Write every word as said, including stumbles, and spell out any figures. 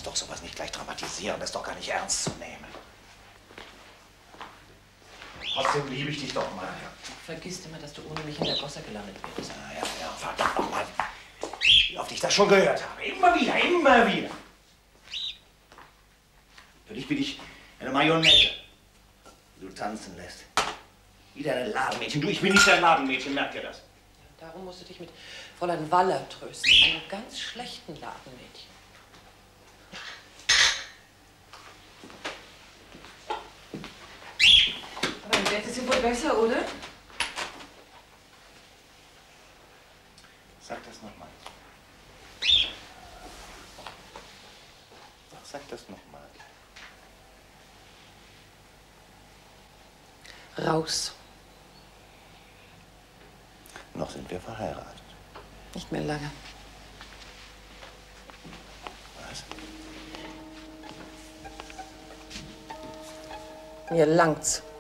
doch sowas nicht gleich dramatisieren. Das ist doch gar nicht ernst zu nehmen. Trotzdem liebe ich dich doch mal. Vergiss immer, dass du ohne mich in der Gosse gelandet wirst. Ja, ja, ja, verdammt nochmal. Wie oft ich das schon gehört habe. Immer wieder, immer wieder. Für dich bin ich eine Marionette, die du tanzen lässt. Wieder ein Ladenmädchen. Du, ich bin nicht dein Ladenmädchen, merkt ihr das? Darum musst du dich mit Fräulein Waller trösten, einem ganz schlechten Ladenmädchen. Aber jetzt ist sie wohl besser, oder? Sag das nochmal. Sag das nochmal. Raus. Noch sind wir verheiratet. Nicht mehr lange. Was? Mir langt's.